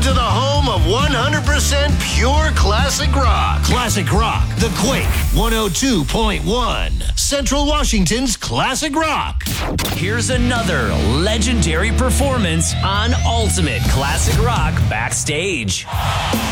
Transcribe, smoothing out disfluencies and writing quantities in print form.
to the home of 100% pure classic rock. Classic Rock, The Quake, 102.1. Central Washington's Classic Rock. Here's another legendary performance on Ultimate Classic Rock Backstage.